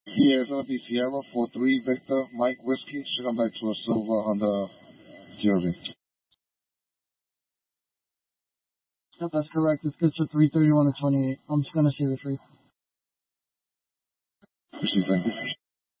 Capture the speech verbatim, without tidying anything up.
Yeah, it's going to be Sierra four three Victor Mike Whiskey. Should come back to a silver on the G R V. Yep, that's correct. It's good for three thirty-one to twenty-eight. I'm just going to save it for you. Thank you.